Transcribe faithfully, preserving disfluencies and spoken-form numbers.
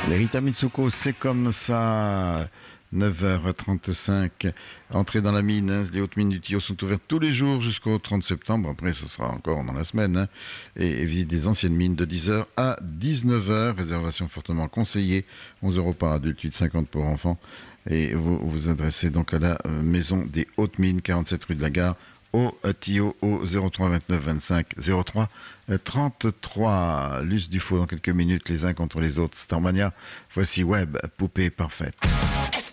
Les Rita Mitsuko, c'est comme ça. neuf heures trente-cinq. Entrée dans la mine. Hein. Les hautes mines du Tillot sont ouvertes tous les jours jusqu'au trente septembre. Après, ce sera encore dans la semaine. Hein. Et, et visite des anciennes mines de dix heures à dix-neuf heures. Réservation fortement conseillée. onze euros par adulte, huit cinquante pour enfants. Et vous vous adressez donc à la maison des hautes mines, quarante-sept rue de la Gare, au Tillot, au zéro trois vingt-neuf vingt-cinq zéro trois trente-trois. Luce du faux dans quelques minutes, les uns contre les autres. Starmania, voici Web, poupée parfaite.